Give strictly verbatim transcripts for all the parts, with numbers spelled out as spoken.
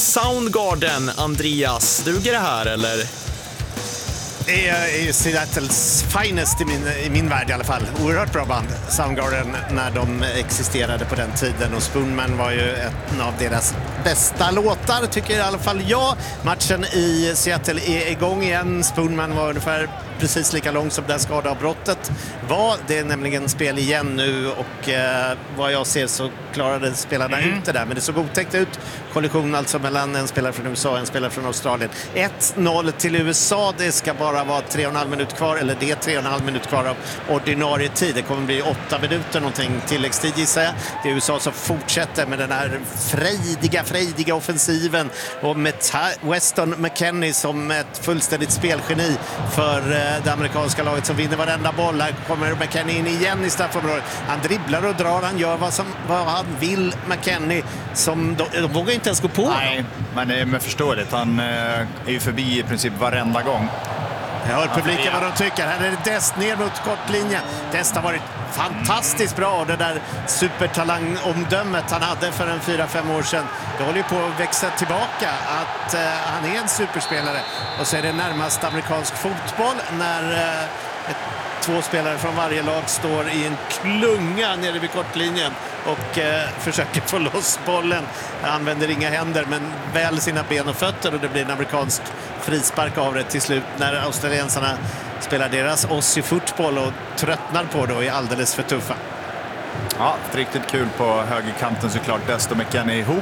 Soundgarden, Andreas. Duger det här, eller? Det är ju Seattles finest i min, i min värld i alla fall. Oerhört bra band, Soundgarden, när de existerade på den tiden. Och Spoonman var ju en av deras bästa låtar, tycker i alla fall jag. Matchen i Seattle är igång igen. Spoonman var ungefär precis lika lång som det skadeavbrottet var. Det är nämligen spel igen nu och eh, vad jag ser så klarade spelarna mm. ut det där. Men det såg otäckt ut. Kollision alltså mellan en spelare från U S A och en spelare från Australien. ett noll till U S A. Det ska bara vara tre och en halv minut kvar, eller det är tre och en halv minut kvar av ordinarie tid. Det kommer bli åtta minuter någonting tilläggstid, gissar jag. Det är U S A som fortsätter med den här frejdiga, frejdiga offensiven och med Weston McKennie som ett fullständigt spelgeni för eh, det amerikanska laget som vinner varenda boll. Här kommer McKennie in igen i straffområdet. Han dribblar och drar, han gör vad, som, vad han vill. McKennie som de, de vågar inte ens gå på. Nej, men det är förståeligt. Han eh, är ju förbi i princip varenda gång. Jag hör publiken vad de tycker. Här är det Dest ner mot kortlinjen. Dest har varit fantastiskt bra. Det där supertalangomdömet han hade för en fyra fem år sedan, det håller ju på att växa tillbaka. Att eh, han är en superspelare. Och så är det närmast amerikansk fotboll när eh, ett, två spelare från varje lag står i en klunga nere vid kortlinjen och eh, försöker få loss bollen. Han använder inga händer men väl sina ben och fötter, och det blir en amerikansk frispark av det till slut när australiensarna spelar deras Aussie-fotboll och tröttnar på det och är alldeles för tuffa. Ja, riktigt kul på högerkanten såklart. Dest och McKennie ihop.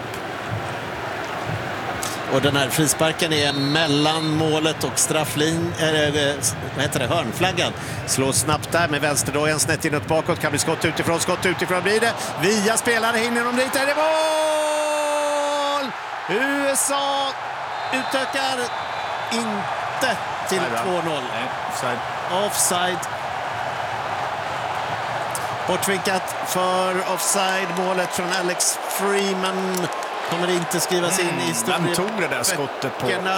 Och den här frisparken är mellan målet och strafflin, äh, vad heter det, hörnflaggan. Slår snabbt där med vänsterdojan snett inåt bakåt. Kan bli skott utifrån, skott utifrån blir det. Via spelare hinner de dit. Är det mål! U S A utökar inte till två noll. Offside. Offside. Bortvinkat för offside. Målet från Alex Freeman kommer inte skrivas in i historien. Vem tog det där skottet på?